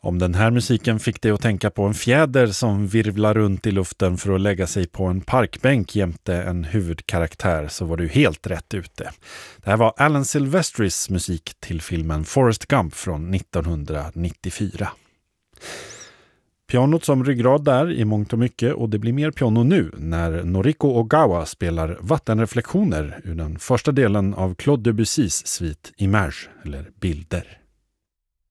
Om den här musiken fick dig att tänka på en fjäder som virvlar runt i luften för att lägga sig på en parkbänk jämte en huvudkaraktär, så var du helt rätt ute. Det här var Alan Silvestris musik till filmen Forrest Gump från 1994. Pianot som ryggrad där i mångt och mycket, och det blir mer piano nu när Noriko Ogawa spelar vattenreflektioner ur den första delen av Claude Debussys svit Image, eller Bilder.